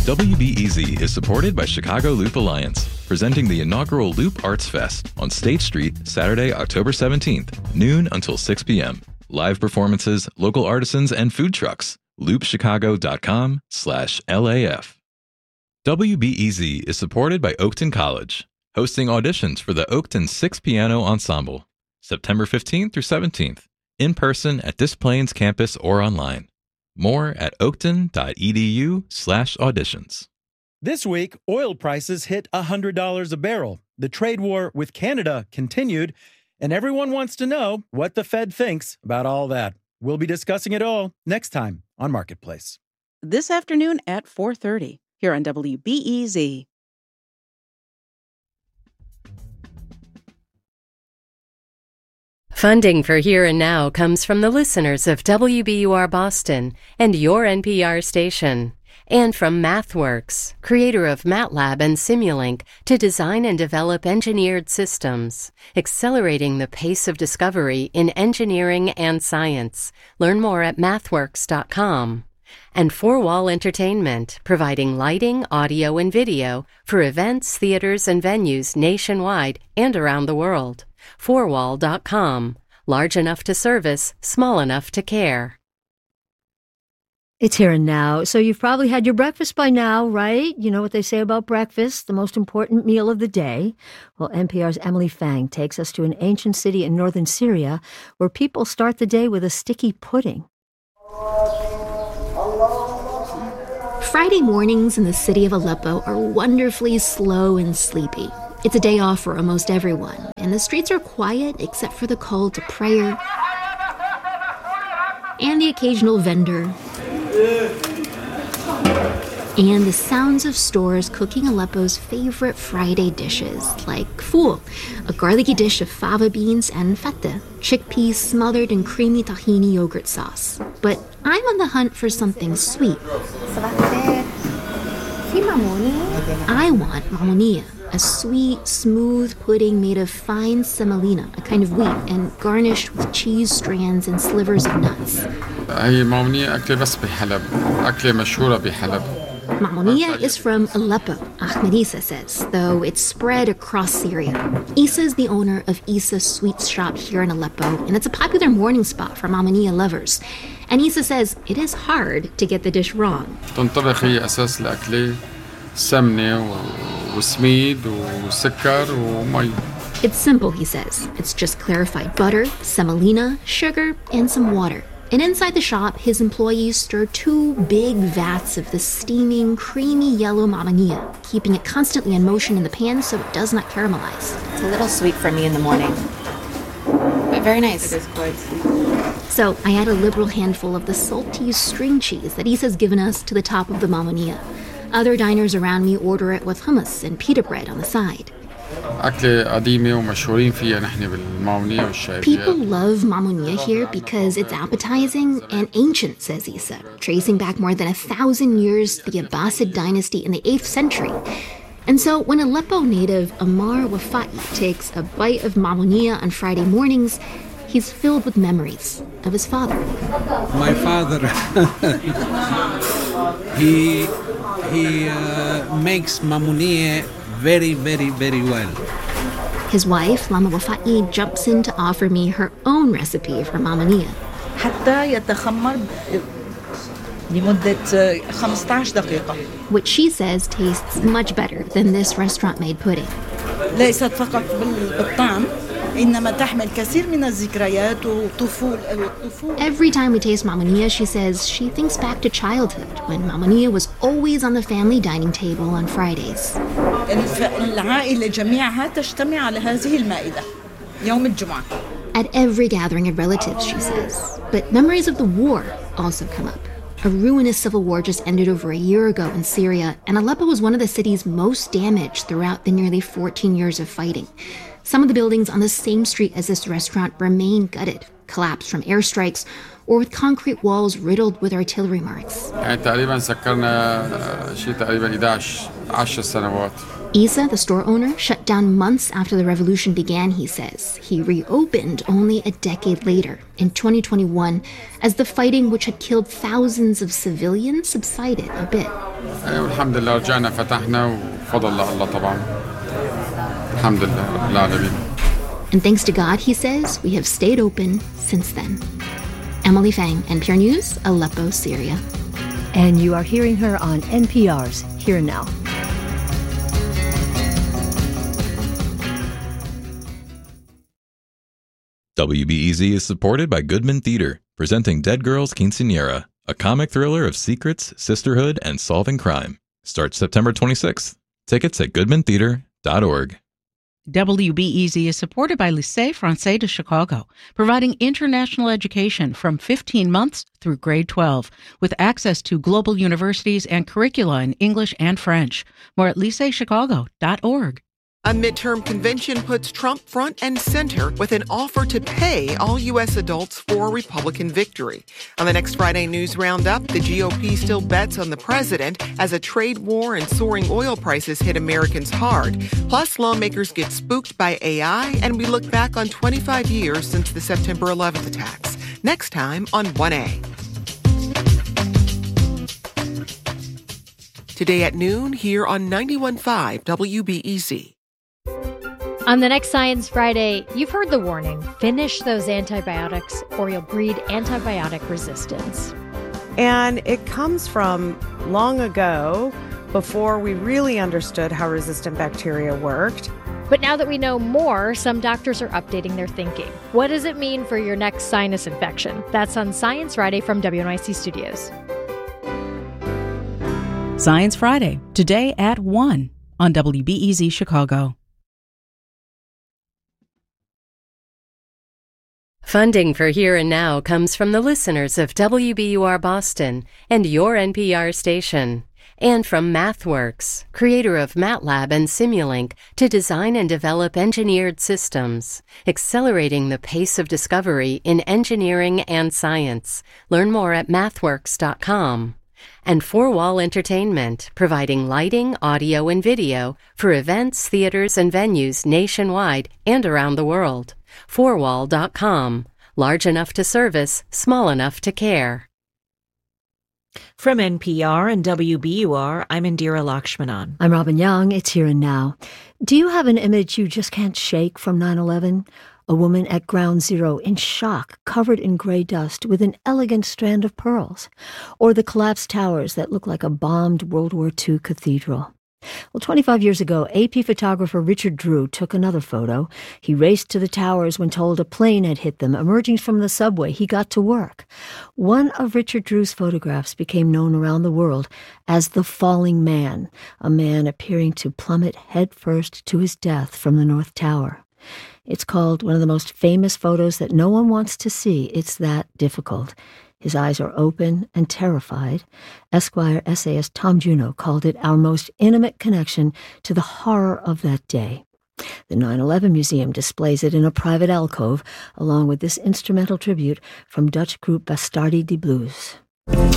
WBEZ is supported by Chicago Loop Alliance, presenting the inaugural Loop Arts Fest on State Street, Saturday, October 17th, noon until 6 p.m. Live performances, local artisans, and food trucks. loopchicago.com/LAF. WBEZ is supported by Oakton College, hosting auditions for the Oakton Six Piano Ensemble, September 15th through 17th, in person at Des Plaines campus or online. More at oakton.edu/auditions. This week, oil prices hit $100 a barrel. The trade war with Canada continued, and everyone wants to know what the Fed thinks about all that. We'll be discussing it all next time on Marketplace. This afternoon at 4:30 here on WBEZ. Funding for Here and Now comes from the listeners of WBUR Boston and your NPR station, and from MathWorks, creator of MATLAB and Simulink, to design and develop engineered systems, accelerating the pace of discovery in engineering and science. Learn more at mathworks.com. And Four Wall Entertainment, providing lighting, audio, and video for events, theaters, and venues nationwide and around the world. Fourwall.com. Large enough to service, small enough to care. It's Here and Now. So you've probably had your breakfast by now, right? You know what they say about breakfast, the most important meal of the day. Well, NPR's Emily Fang takes us to an ancient city in northern Syria where people start the day with a sticky pudding. Friday mornings in the city of Aleppo are wonderfully slow and sleepy. It's a day off for almost everyone, and the streets are quiet except for the call to prayer and the occasional vendor and the sounds of stores cooking Aleppo's favorite Friday dishes, like fool, a garlicky dish of fava beans, and fateh, chickpeas smothered in creamy tahini yogurt sauce. But I'm on the hunt for something sweet. I want mamounia, a sweet, smooth pudding made of fine semolina, a kind of wheat, and garnished with cheese strands and slivers of nuts. Mamounia is from Aleppo, Ahmed Issa says, though it's spread across Syria. Issa is the owner of Issa's Sweets Shop here in Aleppo, and it's a popular morning spot for mamounia lovers. And Issa says it is hard to get the dish wrong. It's simple, he says. It's just clarified butter, semolina, sugar, and some water. And inside the shop, his employees stir 2 big vats of the steaming, creamy yellow mamounia, keeping it constantly in motion in the pan so it does not caramelize. It's a little sweet for me in the morning, but very nice. It is quite sweet. So I add a liberal handful of the salty string cheese that Issa's given us to the top of the mamounia. Other diners around me order it with hummus and pita bread on the side. People love mamounia here because it's appetizing and ancient, says Issa, tracing back more than 1,000 years to the Abbasid dynasty in the 8th century. And so when Aleppo native Amar Wafai takes a bite of mamounia on Friday mornings, he's filled with memories of his father. My father, he makes mamounia very, very, very well. His wife, Lama Wafai, jumps in to offer me her own recipe for mamounia. Which she says tastes much better than this restaurant-made pudding. Every time we taste mamounia, she says she thinks back to childhood when mamounia was always on the family dining table on Fridays. At every gathering of relatives, she says. But memories of the war also come up. A ruinous civil war just ended over a year ago in Syria, and Aleppo was one of the cities most damaged throughout the nearly 14 years of fighting. Some of the buildings on the same street as this restaurant remain gutted, collapsed from airstrikes, or with concrete walls riddled with artillery marks. يعني تقريبا سكرنا شيء تقريبا 10 سنوات. Isa, the store owner, shut down months after the revolution began, he says. He reopened only a decade later, in 2021, as the fighting which had killed thousands of civilians subsided a bit. والحمد لله رجعنا فتحنا وفضل الله طبعا. الحمد لله رب العالمين. And thanks to God, he says, we have stayed open since then. Emily Fang, NPR News, Aleppo, Syria. And you are hearing her on NPR's Here and Now. WBEZ is supported by Goodman Theater, presenting Dead Girls Quinceañera, a comic thriller of secrets, sisterhood, and solving crime. Starts September 26th. Tickets at goodmantheater.org. WBEZ is supported by Lycée Français de Chicago, providing international education from 15 months through grade 12, with access to global universities and curricula in English and French. More at lyceechicago.org. A midterm convention puts Trump front and center with an offer to pay all U.S. adults for a Republican victory. On the next Friday News Roundup, the GOP still bets on the president as a trade war and soaring oil prices hit Americans hard. Plus, lawmakers get spooked by AI, and we look back on 25 years since the September 11th attacks. Next time on 1A. Today at noon, here on 91.5 WBEZ. On the next Science Friday, you've heard the warning. Finish those antibiotics or you'll breed antibiotic resistance. And it comes from long ago, before we really understood how resistant bacteria worked. But now that we know more, some doctors are updating their thinking. What does it mean for your next sinus infection? That's on Science Friday from WNYC Studios. Science Friday, today at 1 on WBEZ Chicago. Funding for Here and Now comes from the listeners of WBUR Boston and your NPR station, and from MathWorks, creator of MATLAB and Simulink, to design and develop engineered systems, accelerating the pace of discovery in engineering and science. Learn more at mathworks.com. And 4Wall Entertainment, providing lighting, audio, and video for events, theaters, and venues nationwide and around the world. 4wall.com. Large enough to service, small enough to care. From NPR and WBUR, I'm Indira Lakshmanan. I'm Robin Young. It's Here and Now. Do you have an image you just can't shake from 9/11? A woman at Ground Zero in shock, covered in gray dust with an elegant strand of pearls. Or the collapsed towers that look like a bombed World War II cathedral. Well, 25 years ago, AP photographer Richard Drew took another photo. He raced to the towers when told a plane had hit them. Emerging from the subway, he got to work. One of Richard Drew's photographs became known around the world as the Falling Man, a man appearing to plummet headfirst to his death from the North Tower. It's called one of the most famous photos that no one wants to see. It's that difficult. His eyes are open and terrified. Esquire essayist Tom Juneau called it our most intimate connection to the horror of that day. The 9/11 Museum displays it in a private alcove, along with this instrumental tribute from Dutch group Bastardi de Blues.